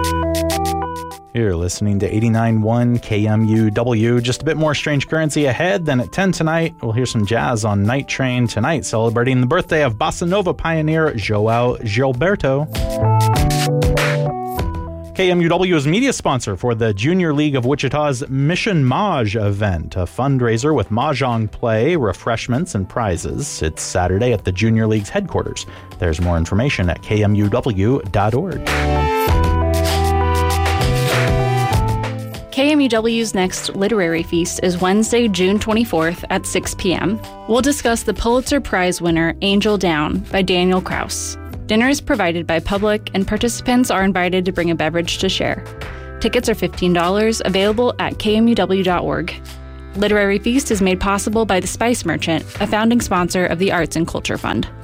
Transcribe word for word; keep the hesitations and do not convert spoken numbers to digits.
You're listening to eighty-nine point one K M U W. Just a bit more Strange Currency ahead. Then at ten tonight, we'll hear some jazz on Night Train tonight, celebrating the birthday of bossa nova pioneer João Gilberto. K M U W is media sponsor for the Junior League of Wichita's Mission Maj event, a fundraiser with mahjong play, refreshments, and prizes. It's Saturday at the Junior League's headquarters. There's more information at K M U W dot org. K M U W's next literary feast is Wednesday, June twenty-fourth at six p.m. We'll discuss the Pulitzer Prize winner Angel Down by Daniel Kraus. Dinner is provided by Public, and participants are invited to bring a beverage to share. Tickets are fifteen dollars, available at K M U W dot org. Literary Feast is made possible by The Spice Merchant, a founding sponsor of the Arts and Culture Fund.